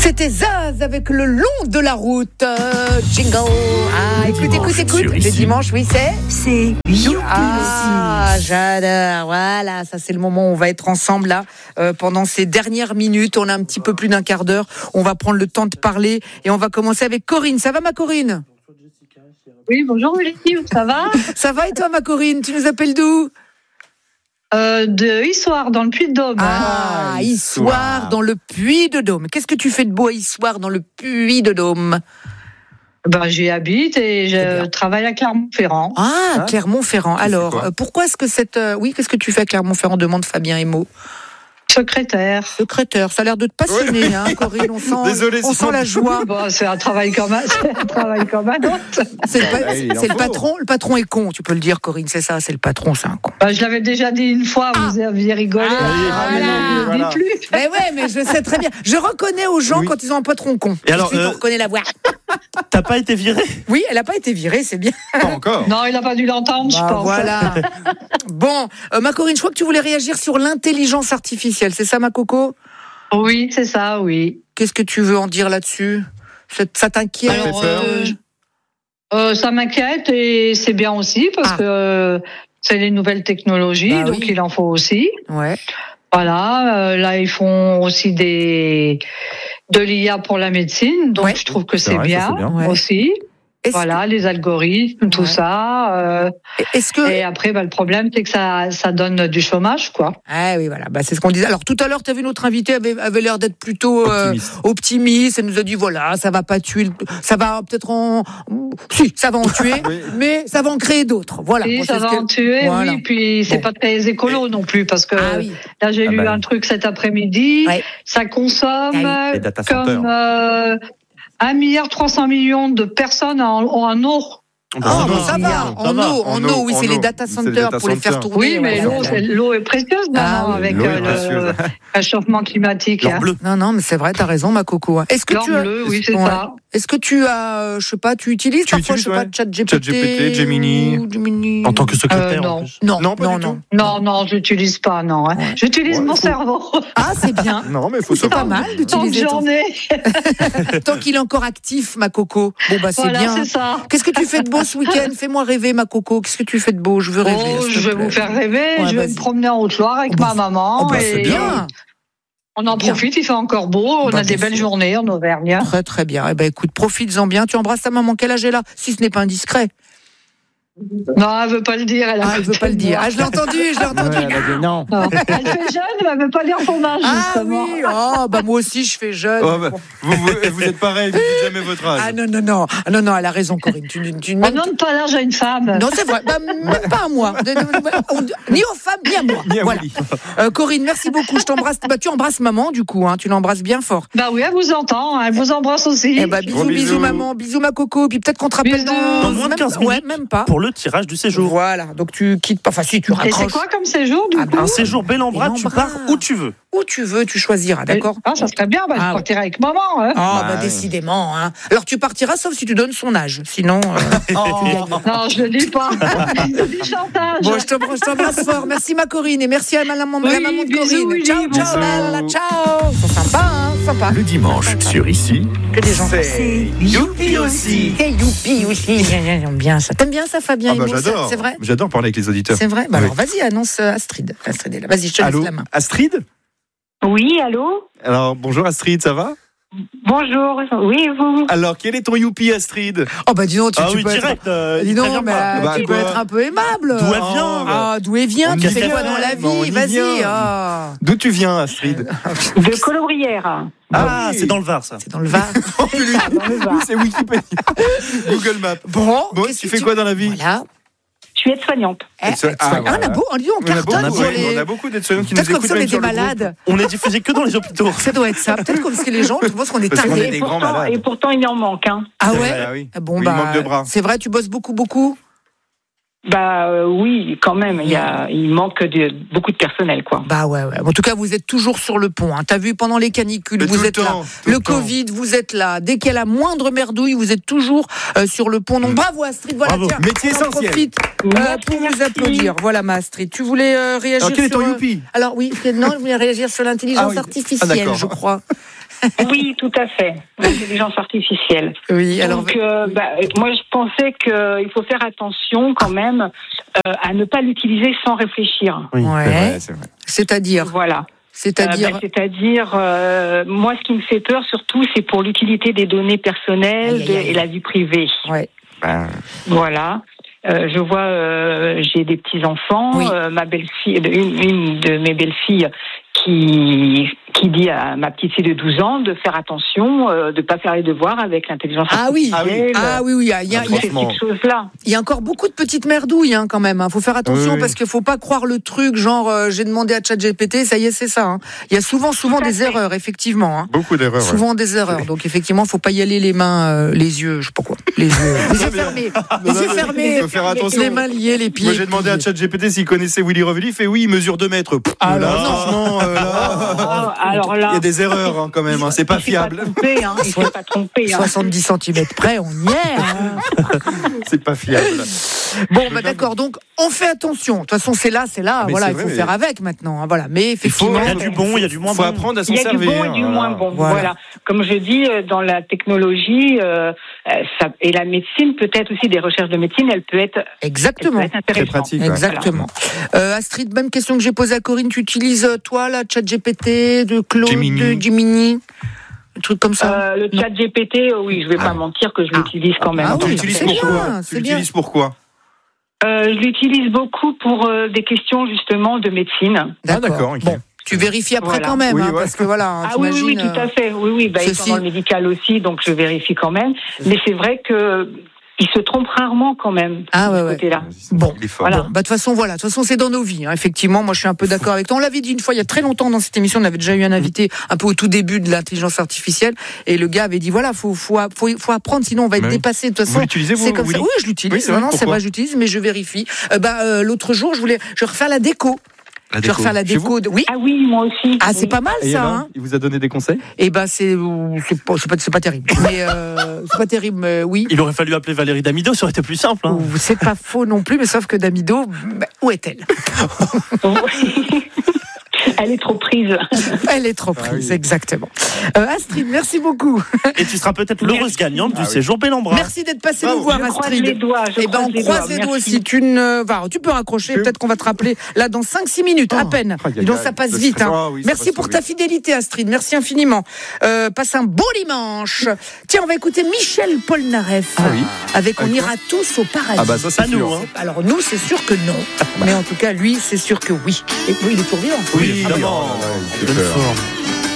C'était Zaz avec le long de la route. Jingle. Ah, écoute. Le dimanche, oui, c'est Youpi aussi. J'adore. Voilà, ça c'est le moment où on va être ensemble là pendant ces dernières minutes. On a un petit peu plus d'un quart d'heure. On va prendre le temps de parler et on va commencer avec Corinne. Ça va, ma Corinne? Oui, bonjour Lucie, ça va? Ça va et toi, ma Corinne? Tu nous appelles d'où? De Issoire, dans le Puy-de-Dôme. Ah, Issoire, dans le Puy-de-Dôme. Qu'est-ce que tu fais de beau à Issoire, dans le Puy-de-Dôme? J'y habite et je travaille à Clermont-Ferrand. Ah, Clermont-Ferrand. Alors, pourquoi est-ce que qu'est-ce que tu fais à Clermont-Ferrand, demande Fabien Emo? Secrétaire. Ça a l'air de te passionner, oui. Hein, Corinne. On sent la joie. C'est un travail comme un autre. C'est le patron. Le patron est con, tu peux le dire, Corinne. C'est ça, c'est le patron, c'est un con. Je l'avais déjà dit une fois, vous aviez rigolé. Voilà. Plus. Mais ouais, mais je sais très bien. Je reconnais aux gens quand ils ont un patron con. Et alors, on reconnaît la voix. T'as pas été virée? Oui, elle n'a pas été virée, c'est bien. Pas encore. Non, il n'a pas dû l'entendre, je pense. Voilà. Bon, ma Corinne, je crois que tu voulais réagir sur l'intelligence artificielle. C'est ça, ma coco? Oui, c'est ça, oui. Qu'est-ce que tu veux en dire là-dessus? Ça t'inquiète? Ça m'inquiète et c'est bien aussi parce que c'est les nouvelles technologies, donc il en faut aussi. Ouais. Voilà, là ils font aussi de l'IA pour la médecine, donc je trouve que c'est bien aussi. Voilà, les algorithmes, tout ça. Et après, le problème, c'est que ça donne du chômage, quoi. Ah oui, voilà. C'est ce qu'on disait. Alors, tout à l'heure, tu as vu notre invité avait l'air d'être plutôt optimiste. Elle nous a dit, voilà, ça va pas tuer, ça va peut-être si, ça va en tuer, mais ça va en créer d'autres. Voilà. Oui, ça va en tuer, oui. Puis, c'est pas très écolo non plus, parce que là, j'ai lu un truc cet après-midi. Ça consomme comme 1,3 milliard de personnes en eau. Ça va. En eau, oui, c'est les data centers pour les faire tourner. Oui, mais l'eau est précieuse maintenant avec le réchauffement climatique. L'or bleu. Non, mais c'est vrai, t'as raison, ma coco. Est-ce que l'or bleu, oui, c'est ça. Est-ce que tu as, je sais pas, tu utilises parfois, je sais pas, ChatGPT, Gemini. En tant que secrétaire? Non, pas du tout. Non, je n'utilise pas, non. J'utilise mon cerveau. Ah, c'est bien. Non, mais faut c'est pas mal d'utiliser tant qu'il est encore actif, ma coco. Bon, c'est bien. Voilà, c'est ça. Qu'est-ce que tu fais de beau ce week-end? Fais-moi rêver, ma coco. Qu'est-ce que tu fais de beau? Je veux rêver. Je vais vous faire rêver. Je vais me promener en Haute-Loire avec ma maman. C'est bien. On en profite, il fait encore beau, on a des belles journées en Auvergne. Très très bien. Écoute, profites-en bien. Tu embrasses ta maman. Quel âge elle a? Si ce n'est pas indiscret. Non, elle veut pas le dire. Elle veut pas le dire. Je l'ai entendu. Elle a dit non. Elle fait jeune, mais elle veut pas dire son âge, justement. Ah oui. Moi aussi, je fais jeune. Vous êtes pareil, vous dites jamais votre âge. Non, elle a raison, Corinne. On ne donne pas l'âge à une femme. Non, c'est vrai. Même pas à moi. Ni aux femmes, ni à moi. Voilà. Corinne, merci beaucoup. Je t'embrasse. Tu embrasses maman, du coup. Tu l'embrasses bien fort. Oui, elle vous entend. Elle vous embrasse aussi. Bisous, maman. Bisous, ma coco. Puis peut-être qu'on te rappelle dans moins de 15 minutes. Ouais, même pas. Pour le tirage du séjour. Voilà, donc tu quittes pas. Enfin, si tu raccroches. Et c'est quoi comme séjour du coup? Un séjour Bel-en-Bras, tu pars où tu veux. Où tu veux, tu choisiras, d'accord? Ça serait bien, je partirai avec maman. Décidément. Alors tu partiras, sauf si tu donnes son âge. Sinon. Non, je le dis pas. Je dis chantage. Bon, je t'embrasse fort. Merci, ma Corinne, et merci à la maman de Corinne. Ciao. C'est sympa. Le dimanche, sur Ici, que des gens. C'est Youpi aussi. C'est Youpi aussi. J'aime bien ça. T'aimes bien ça, Fabien? J'adore. C'est vrai? J'adore parler avec les auditeurs. C'est vrai? Alors vas-y, annonce Astrid. Astrid est là. Vas-y, je te laisse la main. Astrid? Oui, allô? Alors, bonjour Astrid, ça va? Bonjour, oui, et vous? Alors, quel est ton youpi, Astrid? Dis donc, tu peux direct. Dis donc, tu peux être un peu aimable. D'où elle vient? D'où elle vient? Tu fais quoi dans la vie? Vas-y. D'où tu viens, Astrid? De Colobrières. C'est dans le Var, ça. C'est dans le Var. C'est Wikipédia. Google Maps. Bon, tu fais quoi dans la vie? Voilà. Je suis aide-soignante. On a beaucoup d'aides-soignantes qui nous écoutent. Peut-être comme ça, on est des malades. On est diffusé que dans les hôpitaux. Ça doit être ça. Peut-être parce que les gens pensent qu'on est tardés. Et pourtant, il en manque. Ah ouais? Bon, il manque de bras. C'est vrai, tu bosses beaucoup? Oui, quand même. Il manque beaucoup de personnel, quoi. Ouais. En tout cas, vous êtes toujours sur le pont. T'as vu, pendant les canicules, vous êtes là. Le Covid, vous êtes là. Dès qu'il y a la moindre merdouille, vous êtes toujours sur le pont. Donc bravo, Astrid. Voilà, bravo. Métier essentiel. Profite pour vous applaudir. Voilà, ma Astrid. Tu voulais réagir quel est ton youpi? Alors oui, je voulais réagir sur l'intelligence artificielle, je crois. Oui, tout à fait. L'intelligence artificielle. Oui, donc, moi, je pensais qu'il faut faire attention quand même à ne pas l'utiliser sans réfléchir. Oui, ouais. c'est vrai. C'est-à-dire Voilà. C'est-à-dire, moi, ce qui me fait peur surtout, c'est pour l'utilité des données personnelles et la vie privée. Ouais. Voilà. Je vois, j'ai des petits enfants. Oui. Ma belle-fille, une de mes belles-filles, qui dit à ma petite fille de 12 ans de faire attention, de pas faire les devoirs avec l'intelligence artificielle. Oui. Il y a ces petites choses-là. Il y a encore beaucoup de petites merdouilles quand même. Faut faire attention parce qu'il faut pas croire le truc genre j'ai demandé à ChatGPT, ça y est, c'est ça. Hein. Il y a souvent des erreurs, effectivement. Hein. Beaucoup d'erreurs. Souvent des erreurs. Donc effectivement, faut pas y aller les mains, les yeux, je sais pas quoi, les yeux fermés, faut faire attention. Les mains liées, les pieds. Moi, j'ai demandé à ChatGPT s'il connaissait Willy Revelli. Il fait oui, il mesure 2 mètres. Franchement, alors là, il y a des erreurs quand même. C'est pas fiable. Il ne faut pas tromper. 70 cm près, on y est. C'est pas fiable. Bon, d'accord. Donc, on fait attention. De toute façon, c'est là. Voilà, il faut faire avec maintenant. Voilà. Mais effectivement, il y a du bon, il y a du moins bon. Il faut apprendre à s'en servir. Il y a du bon et du moins bon. Voilà. Comme je dis, dans la technologie et la médecine, peut-être aussi des recherches de médecine, elle peut être très pratique. Exactement. Voilà. Astrid, même question que j'ai posée à Corinne. Tu utilises toi la ChatGPT de Claude, de Gemini? Un truc comme ça. Le ChatGPT, oui, je vais pas mentir que je l'utilise quand même. Tu l'utilises pourquoi? Je l'utilise beaucoup pour des questions justement de médecine. D'accord. Bon. Tu vérifies après quand même, parce que voilà. Oui, tout à fait. Oui, étant dans le médical aussi, donc je vérifie quand même. Mais c'est vrai que il se trompe rarement quand même. Côté-là. Bon, voilà. De toute façon, c'est dans nos vies. Hein. Effectivement, moi, je suis un peu d'accord avec toi. On l'avait dit une fois, il y a très longtemps dans cette émission, on avait déjà eu un invité un peu au tout début de l'intelligence artificielle, et le gars avait dit faut apprendre, sinon on va être dépassé. De toute façon, vous l'utilisez, c'est comme ça. Oui, je l'utilise. C'est vrai, j'utilise, mais je vérifie. L'autre jour, je refaire la déco. Je vais refaire la déco. Oui. Ah oui, moi aussi. Ah, c'est pas mal ça. Il vous a donné des conseils? C'est pas terrible. Mais c'est pas terrible, mais oui. Il aurait fallu appeler Valérie Damido, ça aurait été plus simple. Hein. C'est pas faux non plus, mais sauf que Damido, où est-elle? Elle est trop prise. Elle est trop prise, exactement. Astrid, merci beaucoup. Et tu seras peut-être l'heureuse gagnante du séjour Bellambra. Merci d'être passée nous voir, Astrid. On croise les doigts aussi. Tu peux raccrocher, peut-être qu'on va te rappeler là dans 5-6 minutes, à peine. Donc ça passe vite. Merci pour ta fidélité, Astrid. Merci infiniment. Passe un beau dimanche. Tiens, on va écouter Michel Polnareff avec On ira tous au paradis. Ah bah ça, c'est nous. Alors nous, c'est sûr que non. Mais en tout cas, lui, c'est sûr que oui. Et oui, il est toujours vivant. Oui, évidemment.